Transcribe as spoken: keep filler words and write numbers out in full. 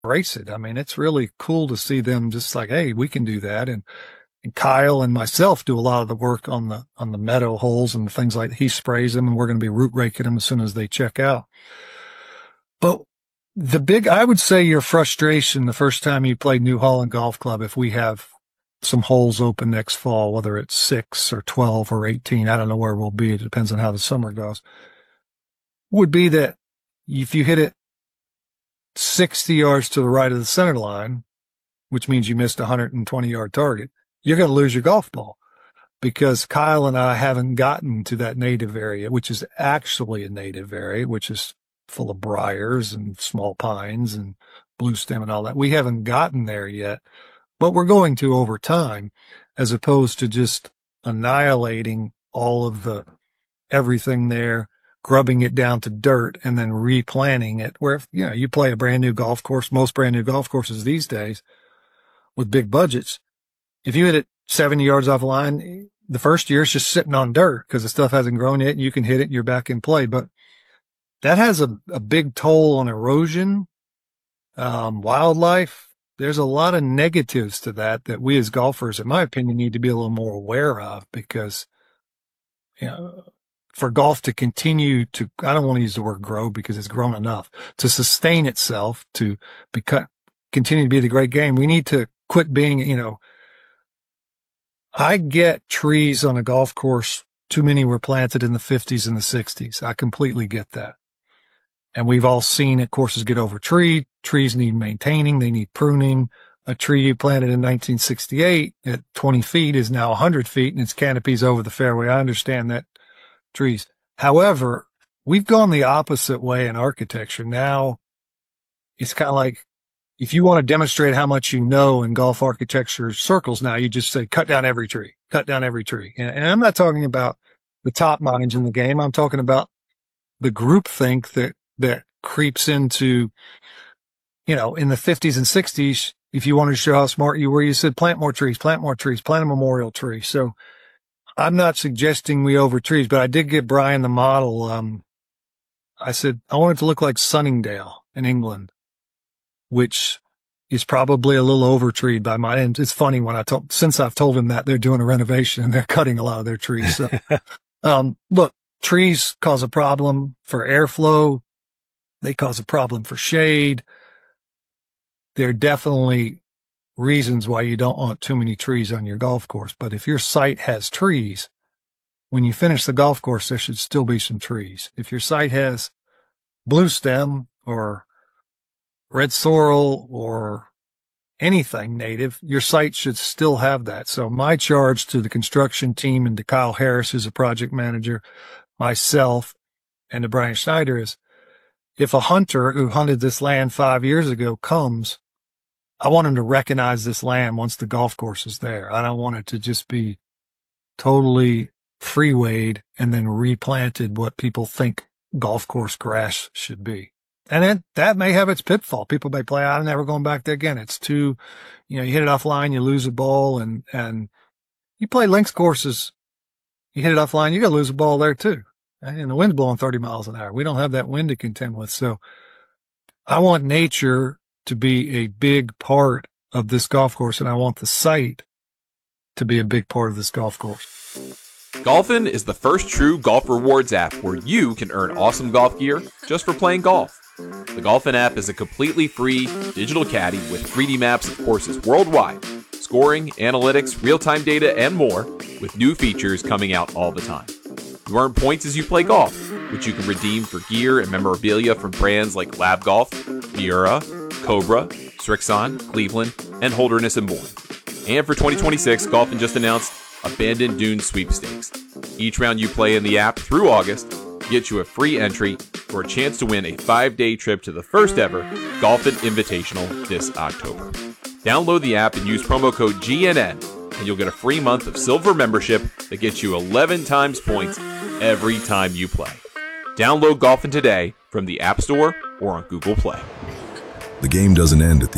embrace it. I mean, it's really cool to see them just like, hey, we can do that. And, and Kyle and myself do a lot of the work on the on the meadow holes and things like that. He sprays them, and we're going to be root raking them as soon as they check out. But the big, I would say your frustration the first time you play New Holland Golf Club, if we have some holes open next fall, whether it's six or twelve or eighteen, I don't know where we'll be. It depends on how the summer goes, would be that if you hit it sixty yards to the right of the center line, which means you missed a one hundred twenty yard target, you're going to lose your golf ball, because Kyle and I haven't gotten to that native area, which is actually a native area, which is full of briars and small pines and blue stem and all that. We haven't gotten there yet, but we're going to over time, as opposed to just annihilating all of the everything there, grubbing it down to dirt, and then replanting it. Where, if, you know, you play a brand new golf course, most brand new golf courses these days with big budgets, if you hit it seventy yards off the line, the first year it's just sitting on dirt because the stuff hasn't grown yet. You can hit it, you're back in play. But that has a, a big toll on erosion, um, wildlife. There's a lot of negatives to that that we as golfers, in my opinion, need to be a little more aware of, because, you know, for golf to continue to, I don't want to use the word grow because it's grown enough, to sustain itself, to become, continue to be the great game, we need to quit being, you know, I get trees on a golf course, too many were planted in the fifties and the sixties. I completely get that. And we've all seen it, courses get over treed. Trees need maintaining. They need pruning. A tree you planted in nineteen sixty-eight at twenty feet is now one hundred feet and its canopy's over the fairway. I understand that, trees. However, we've gone the opposite way in architecture. Now it's kind of like, if you want to demonstrate how much you know in golf architecture circles now, you just say, cut down every tree, cut down every tree. And, and I'm not talking about the top minds in the game. I'm talking about the groupthink that, that creeps into, you know, in the fifties and sixties, if you wanted to show how smart you were, you said, plant more trees, plant more trees, plant a memorial tree. So I'm not suggesting we over trees, but I did give Brian the model. Um, I said, I want it to look like Sunningdale in England, which is probably a little over treed by my, and it's funny when I told, since I've told him that they're doing a renovation and they're cutting a lot of their trees. So, um, look, trees cause a problem for airflow. They cause a problem for shade. There are definitely reasons why you don't want too many trees on your golf course. But if your site has trees, when you finish the golf course, there should still be some trees. If your site has blue stem or red sorrel or anything native, your site should still have that. So my charge to the construction team and to Kyle Harris, who's a project manager, myself, and to Brian Schneider is, if a hunter who hunted this land five years ago comes, I want him to recognize this land once the golf course is there. I don't want it to just be totally freewayed and then replanted what people think golf course grass should be. And then that may have its pitfall. People may play, I'm never going back there again. It's too, you know, you hit it offline, you lose a ball, and, and you play links courses, you hit it offline, you got to lose a ball there too. And the wind's blowing thirty miles an hour. We don't have that wind to contend with. So I want nature to be a big part of this golf course, and I want the site to be a big part of this golf course. Golfin is the first true golf rewards app where you can earn awesome golf gear just for playing golf. The Golfin app is a completely free digital caddy with three D maps of courses worldwide, scoring, analytics, real-time data, and more, with new features coming out all the time. You earn points as you play golf, which you can redeem for gear and memorabilia from brands like Lab Golf, Miura, Cobra, Srixon, Cleveland, and Holderness and Bourne. And for twenty twenty-six, Golfin just announced Abandoned Dunes Sweepstakes. Each round you play in the app through August gets you a free entry for a chance to win a five-day trip to the first ever Golfin Invitational this October. Download the app and use promo code G N N, and you'll get a free month of silver membership that gets you eleven times points every time you play. Download Golfin today from the App Store or on Google Play. The game doesn't end at the